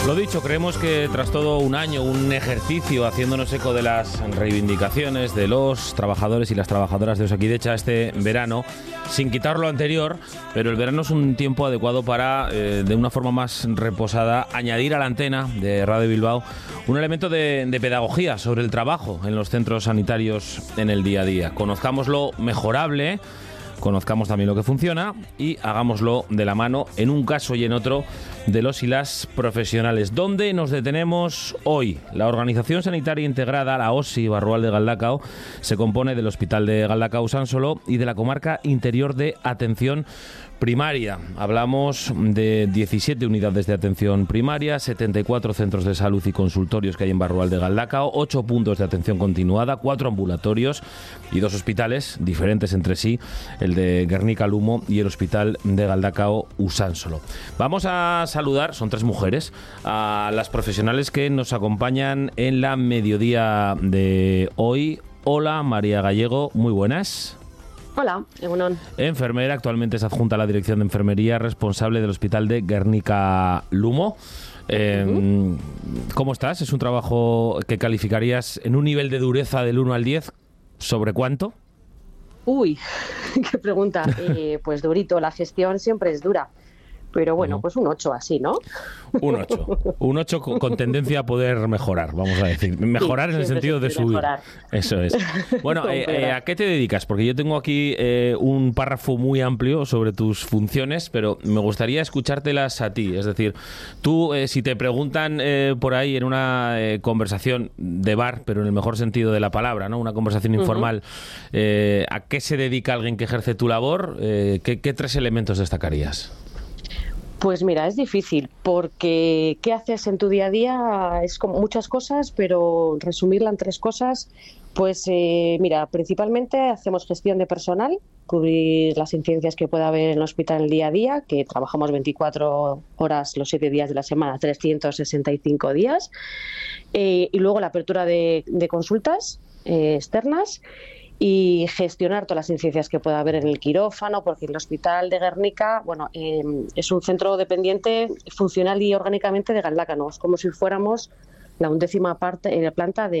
Lo dicho, creemos que tras todo un año, un ejercicio haciéndonos eco de las reivindicaciones de los trabajadores y las trabajadoras de Osakidetza este verano, sin quitar lo anterior, pero el verano es un tiempo adecuado para, de una forma más reposada, añadir a la antena de Radio Bilbao un elemento de pedagogía sobre el trabajo en los centros sanitarios en el día a día. Conozcamos lo mejorable, conozcamos también lo que funciona y hagámoslo de la mano, en un caso y en otro, de los y las profesionales. ¿Dónde nos detenemos hoy? La Organización Sanitaria Integrada, la OSI Barrualde Galdakao, se compone del Hospital de Galdakao Usánsolo y de la Comarca Interior de Atención Primaria. Hablamos de 17 unidades de atención primaria, 74 centros de salud y consultorios que hay en Barrualde Galdakao, 8 puntos de atención continuada, 4 ambulatorios y 2 hospitales diferentes entre sí, el de Gernika Lumo y el Hospital de Galdakao Usánsolo. Vamos a saludar, son 3 mujeres, a las profesionales que nos acompañan en la mediodía de hoy. Hola, María Gallego, muy buenas. Hola, Egunon. Enfermera, actualmente es adjunta a la Dirección de Enfermería, responsable del Hospital de Gernika Lumo. ¿Cómo estás? ¿Es un trabajo que calificarías en un nivel de dureza del 1 al 10? ¿Sobre cuánto? Uy, qué pregunta. Pues durito, la gestión siempre es dura. Pero bueno, pues un 8 así, ¿no? Un 8. Un 8 con tendencia a poder mejorar, vamos a decir. Mejorar sí, en el sentido de subir. Mejorar. Eso es. Bueno, ¿a qué te dedicas? Porque yo tengo aquí un párrafo muy amplio sobre tus funciones, pero me gustaría escuchártelas a ti. Es decir, tú, si te preguntan por ahí en una conversación de bar, pero en el mejor sentido de la palabra, ¿no? Una conversación informal, ¿a qué se dedica alguien que ejerce tu labor? ¿Qué 3 elementos destacarías? Pues mira, es difícil porque ¿qué haces en tu día a día? Es como muchas cosas, pero resumirla en 3 cosas, pues mira, principalmente hacemos gestión de personal, cubrir las incidencias que pueda haber en el hospital en el día a día, que trabajamos 24 horas los 7 días de la semana, 365 días, y luego la apertura de consultas externas, y gestionar todas las incidencias que pueda haber en el quirófano, porque el Hospital de Gernika, bueno, es un centro dependiente funcional y orgánicamente de Galdakao, es como si fuéramos la 11ª planta de